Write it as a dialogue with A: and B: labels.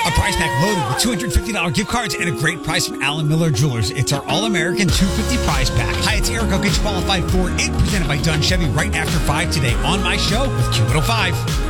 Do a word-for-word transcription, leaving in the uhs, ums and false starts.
A: A prize pack loaded with two hundred fifty dollars gift cards and a great price from Allen Miller Jewelers. It's our All-American two hundred fifty dollars prize pack. Hi, it's Eric. I'll get you qualified for it. Presented by Dunn Chevy right after five today on my show with Q one oh five.